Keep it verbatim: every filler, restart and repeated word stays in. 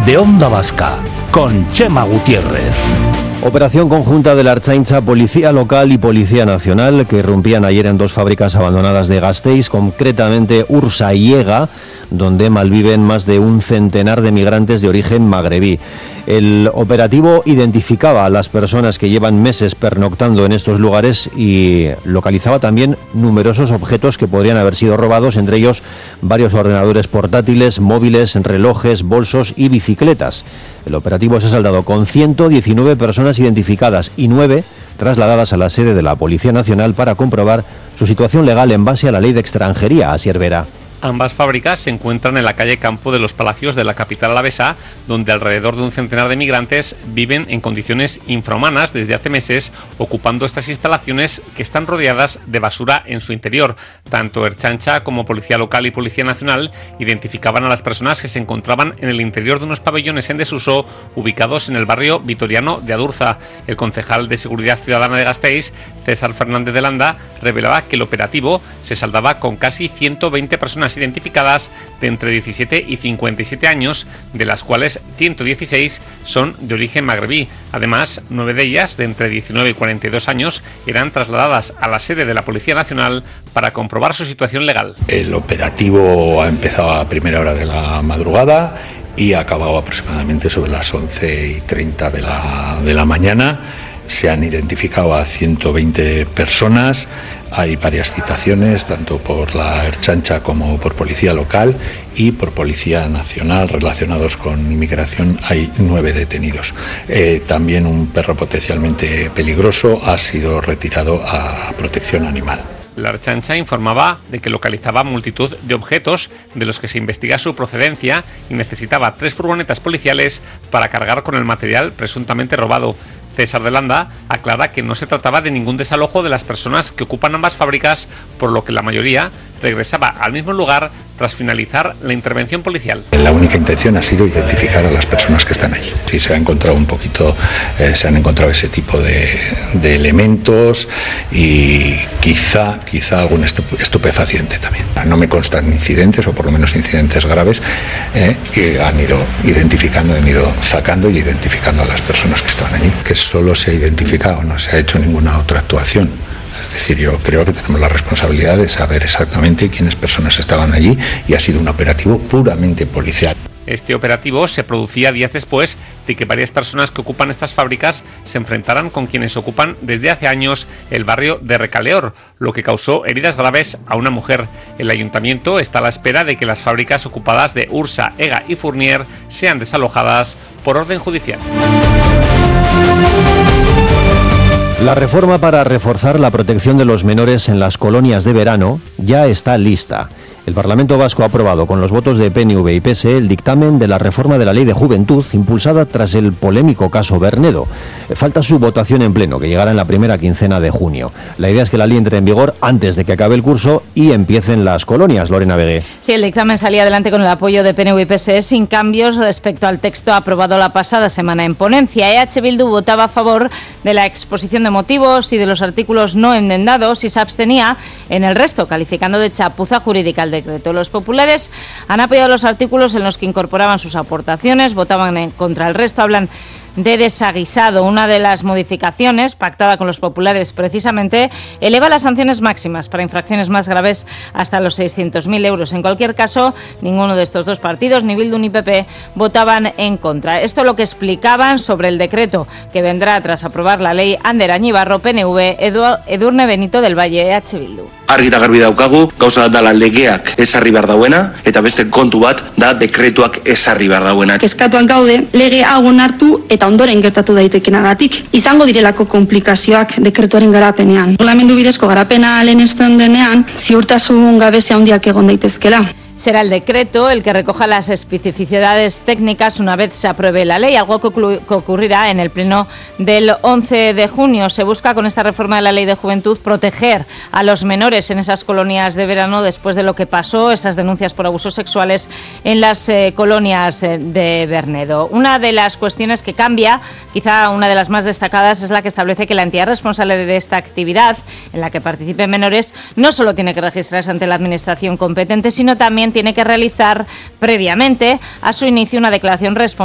de Onda Vasca, con Chema Gutiérrez. Operación conjunta de la Ertzaintza, Policía Local y Policía Nacional, que irrumpían ayer en dos fábricas abandonadas de Gasteiz, concretamente Ursa y Ega, donde malviven más de un centenar de migrantes de origen magrebí. El operativo identificaba a las personas que llevan meses pernoctando en estos lugares y localizaba también numerosos objetos que podrían haber sido robados, entre ellos varios ordenadores portátiles, móviles, relojes, bolsos y bicicletas. El operativo se ha saldado con ciento diecinueve personas identificadas y nueve trasladadas a la sede de la Policía Nacional para comprobar su situación legal en base a la ley de extranjería. Asier Vera. Ambas fábricas se encuentran en la calle Campo de los Palacios de la capital alavesa, donde alrededor de un centenar de migrantes viven en condiciones infrahumanas desde hace meses, ocupando estas instalaciones que están rodeadas de basura en su interior. Tanto Ertzaintza como Policía Local y Policía Nacional identificaban a las personas que se encontraban en el interior de unos pabellones en desuso ubicados en el barrio vitoriano de Adurza. El concejal de Seguridad Ciudadana de Gasteiz, César Fernández de Landa, revelaba que el operativo se saldaba con casi ciento veinte personas identificadas de entre diecisiete y cincuenta y siete años, de las cuales ciento dieciséis son de origen magrebí. Además, nueve de ellas, de entre diecinueve y cuarenta y dos años, eran trasladadas a la sede de la Policía Nacional para comprobar su situación legal. El operativo ha empezado a primera hora de la madrugada y ha acabado aproximadamente sobre las once y treinta de la, de la mañana. Se han identificado a ciento veinte personas, hay varias citaciones, tanto por la Ertzaintza como por Policía Local y por Policía Nacional relacionados con inmigración. Hay nueve detenidos. Eh, también un perro potencialmente peligroso ha sido retirado a protección animal. La Ertzaintza informaba de que localizaba multitud de objetos de los que se investiga su procedencia y necesitaba tres furgonetas policiales para cargar con el material presuntamente robado. César de Landa aclara que no se trataba de ningún desalojo de las personas que ocupan ambas fábricas, por lo que la mayoría regresaba al mismo lugar tras finalizar la intervención policial. La única intención ha sido identificar a las personas que están allí. Sí, se ha encontrado un poquito, eh, se han encontrado ese tipo de, de elementos y quizá, quizá algún estupefaciente también. No me constan incidentes, o por lo menos incidentes graves, eh, que han ido identificando, han ido sacando y identificando a las personas que estaban allí, que solo se ha identificado, no se ha hecho ninguna otra actuación. Es decir, yo creo que tenemos la responsabilidad de saber exactamente quiénes personas estaban allí y ha sido un operativo puramente policial. Este operativo se producía días después de que varias personas que ocupan estas fábricas se enfrentaran con quienes ocupan desde hace años el barrio de Recaleor, lo que causó heridas graves a una mujer. El ayuntamiento está a la espera de que las fábricas ocupadas de Ursa, Ega y Fournier sean desalojadas por orden judicial. La reforma para reforzar la protección de los menores en las colonias de verano ya está lista. El Parlamento Vasco ha aprobado con los votos de P N V y P S E el dictamen de la reforma de la Ley de Juventud impulsada tras el polémico caso Bernedo. Falta su votación en pleno, que llegará en la primera quincena de junio. La idea es que la ley entre en vigor antes de que acabe el curso y empiecen las colonias. Lorena Begué. Sí, el dictamen salía adelante con el apoyo de P N V y P S E sin cambios respecto al texto aprobado la pasada semana en ponencia. E H Bildu votaba a favor de la exposición de motivos y de los artículos no enmendados y se abstenía en el resto, calificando de chapuza jurídica el decreto. Los populares han apoyado los artículos en los que incorporaban sus aportaciones, votaban en contra el resto, hablan de desaguisado. Una de las modificaciones, pactada con los populares precisamente, eleva las sanciones máximas para infracciones más graves hasta los seiscientos mil euros. En cualquier caso, ninguno de estos dos partidos, ni Bildu ni P P, votaban en contra. Esto es lo que explicaban sobre el decreto que vendrá tras aprobar la ley Ander Añibarro, P N V, Edu, Edurne Benito del Valle, E H Bildu. Argi eta garbi daukagu, gauza da legeak ezarri behar dauena, eta beste kontu bat da dekretuak ezarri behar dauena. Kezkatuak gaude, lege hau onartu eta ondoren gertatu daitekenagatik. Izango direlako komplikazioak dekretuaren garapenean. Reglamendu bidezko garapena lehenesten denean, ziurtasun gabezia handiak egon daitezkela. Será el decreto el que recoja las especificidades técnicas una vez se apruebe la ley, algo que ocurrirá en el pleno del once de junio. Se busca con esta reforma de la Ley de Juventud proteger a los menores en esas colonias de verano después de lo que pasó, esas denuncias por abusos sexuales en las eh, colonias de Bernedo. Una de las cuestiones que cambia, quizá una de las más destacadas, es la que establece que la entidad responsable de esta actividad en la que participen menores no solo tiene que registrarse ante la administración competente, sino también tiene que realizar previamente a su inicio una declaración responsable